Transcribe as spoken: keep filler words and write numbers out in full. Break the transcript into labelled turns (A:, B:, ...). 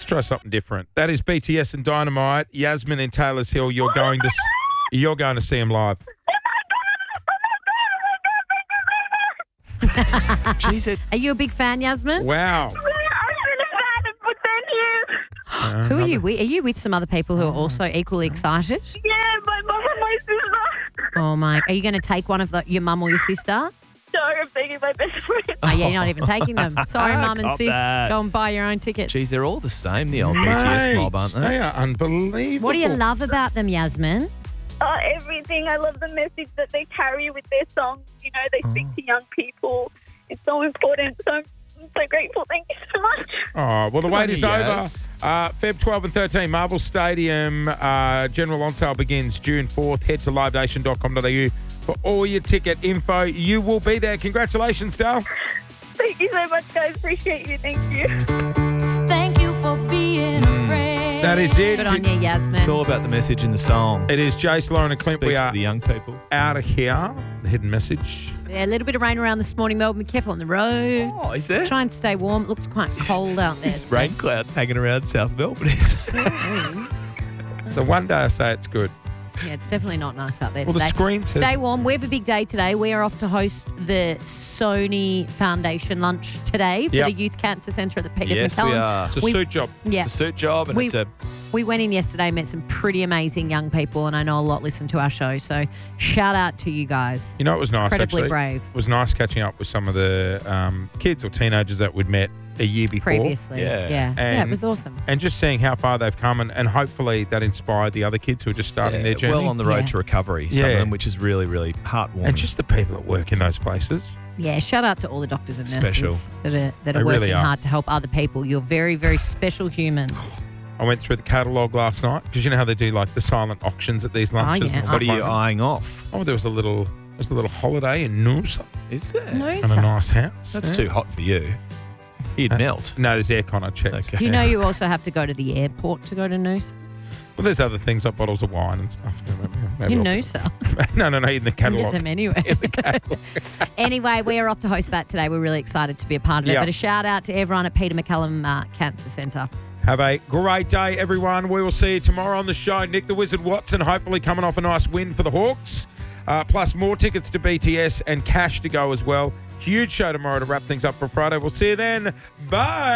A: try something different. That is B T S and Dynamite. Yasmin in Taylor's Hill. You're going to you're going to see him live.
B: Jeez, it,
C: Are you a big fan, Yasmin?
A: Wow. Uh,
C: Who are you with? Are you with some other people who are also equally excited?
D: Yeah, my mum and my sister.
C: Oh, my. Are you going to take one of the, your mum or your sister?
D: No, I'm taking my best friend.
C: Oh, yeah, you're not even taking them. Sorry, mum and
B: Got
C: sis.
B: that.
C: Go and buy your own tickets.
B: Jeez, they're all the same, the old B T S mob, aren't
A: Mate,
B: they?
A: they are unbelievable.
C: What do you love about them, Yasmin?
D: Uh, everything. I love the message that they carry with their songs. You know, they speak to young people. It's so important. So I'm so grateful. Thank you so much.
A: Oh, well, the wait
B: on
A: is
B: you,
A: over.
B: Yaz.
A: Uh, February twelfth and thirteenth, Marvel Stadium. Uh, general on sale begins June fourth. Head to live nation dot com dot a u for all your ticket info. You will be there. Congratulations, Dal.
D: Thank you so much, guys. Appreciate you. Thank you.
E: Thank you for being a friend.
A: That is it.
C: Good on you, Yasmin.
B: It's all about the message in the song.
A: It is Jace, Lauren and Clint.
B: Speaks
A: We
B: to
A: are
B: the young people.
A: out of here. The hidden message.
C: Yeah, a little bit of rain around this morning, Melbourne. Be careful on the roads.
B: Oh, is there?
C: Try and stay warm. It looks quite cold out there.
B: There's
C: today.
B: rain clouds hanging around South Melbourne.
A: The one day I say it's good.
C: Yeah, it's definitely not nice out there
A: Well, the
C: today.
A: screen says-
C: Stay warm. We have a big day today. We are off to host the Sony Foundation lunch today for
A: Yep.
C: the Youth Cancer Centre at the Peter
B: Yes,
C: McCallum.
B: we are.
A: It's a
C: We-
A: suit job.
C: Yeah.
B: It's a suit job and
C: We-
B: it's a...
C: We went in yesterday, met some pretty amazing young people, and I know a lot listen to our show. So shout out to you guys.
A: You know, it was nice,
C: Incredibly
A: actually.
C: brave.
A: It was nice catching up with some of the um, kids or teenagers that we'd met a year before.
C: Previously.
B: Yeah.
C: Yeah. Yeah, it
A: And-
C: was awesome.
A: And just seeing how far they've come, and, and hopefully that inspired the other kids who are just starting
B: Yeah,
A: their journey.
B: well on the road
C: Yeah.
B: to recovery, some
A: Yeah.
B: of them, which is really, really heartwarming.
A: and just the people that work in those places.
C: Yeah, shout out to all the doctors and nurses
B: Special.
C: that are that
A: They
C: are
A: really
C: working
A: are.
C: hard to help other people. You're very, very special humans.
A: I went through the catalogue last night because you know how they do like the silent auctions at these lunches.
C: yeah.
A: And stuff
B: what are you
A: like that?
B: eyeing off?
A: Oh, there was a little, there was a little holiday in Noosa
B: Is there?
C: No,
A: and a
C: sir.
A: nice house.
B: That's
A: Yeah.
B: too hot for you. You'd
A: Uh,
B: melt.
A: No, there's aircon. I checked.
B: Okay.
C: You know, you also have to go to the airport to go to Noosa.
A: Well, there's other things like bottles of wine and stuff. Maybe
C: You
A: I'll-
C: Noosa.
A: No, no, no, in the
C: You can get
A: catalogue.
C: them anyway.
A: In the catalogue.
C: Anyway, we are off to host that today. We're really excited to be a part of it.
A: Yeah.
C: But a shout out to everyone at Peter McCallum uh, Cancer Centre.
A: Have a great day, everyone. We will see you tomorrow on the show. Nick the Wizard Watson, hopefully coming off a nice win for the Hawks. Uh, plus more tickets to B T S and cash to go as well. Huge show tomorrow to wrap things up for Friday. We'll see you then. Bye.